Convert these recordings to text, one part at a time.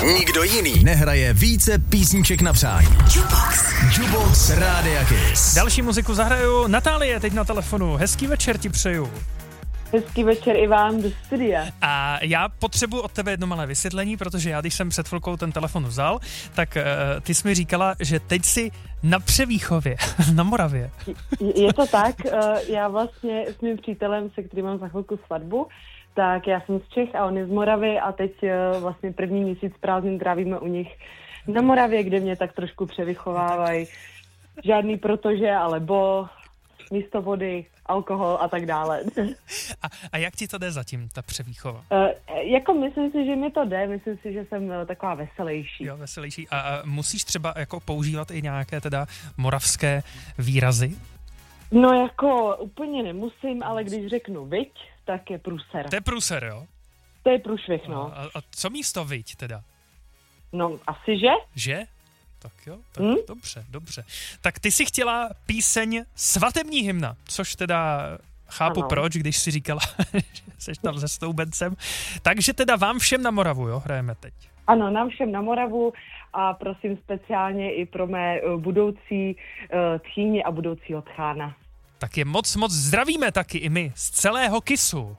Nikdo jiný nehraje více písniček na přání. Jukebox Rádia Kiss. Další muziku zahraju. Natálie teď na telefonu. Hezký večer ti přeju. Hezký večer i vám do studia. A já potřebuji od tebe jedno malé vysvětlení, protože já, když jsem před chvilkou ten telefon vzal, tak ty jsi mi říkala, že teď jsi na Převýchově, na Moravě. Je to tak, já vlastně s mým přítelem, se kterým mám za chvilku svatbu, tak já jsem z Čech a on je z Moravy a teď vlastně první měsíc prázdnin trávíme u nich na Moravě, kde mě tak trošku převychovávají. Žádný protože, alebo místo vody, alkohol a tak dále. A jak ti to jde zatím, ta převýchova? Jako myslím si, že mi to jde, myslím si, že jsem taková veselější. Jo, veselější. A musíš třeba jako používat i nějaké teda moravské výrazy? No jako úplně nemusím, ale když řeknu viď, tak je průser. To je průser, jo? To je průšvih, no. A co místo viď teda? No asi že? Že? Tak jo, tak dobře. Tak ty jsi chtěla píseň Svatební hymna, což teda chápu ano. Proč, když jsi říkala, že jsi tam se stoubencem. Takže teda vám všem na Moravu, jo, hrajeme teď. Ano, nám všem na Moravu a prosím speciálně i pro mé budoucí tchýně a budoucího tchána. Tak je moc zdravíme taky i my z celého Kissu.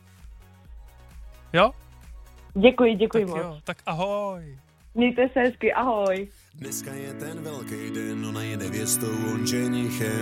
Jo? Děkuji tak moc. Jo, tak ahoj. Mějte se hezky, ahoj. Dneska je ten velký den, ona je nevěstou, on ženichem.